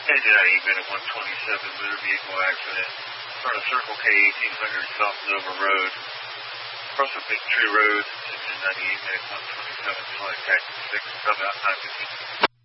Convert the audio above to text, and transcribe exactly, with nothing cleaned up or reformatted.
Engine ninety-eight been at one twenty-seven, motor vehicle accident. In front of Circle K, eighteen hundred South Nova Road. Across a big tree road, engine ninety-eight been at one twenty-seven, flight taxi six, about nine fifteen.